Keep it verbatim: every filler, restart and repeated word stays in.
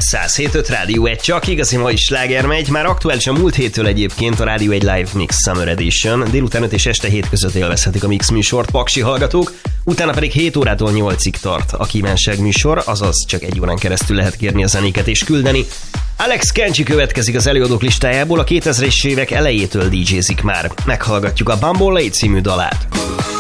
száz hét öt Rádió egy, csak igazi mai sláger megy. Már aktuálisan múlt héttől egyébként a Rádió egy Live Mix Summer Edition. Délután öt és este hét között élvezhetik a Mix műsort paksi hallgatók, utána pedig hét órától nyolcig tart a kívánság műsor, azaz csak egy órán keresztül lehet kérni a zenéket és küldeni. Alex Kenchi következik az előadók listájából, a kétezres évek elejétől dé jézik már. Meghallgatjuk a Bumble Late című dalát.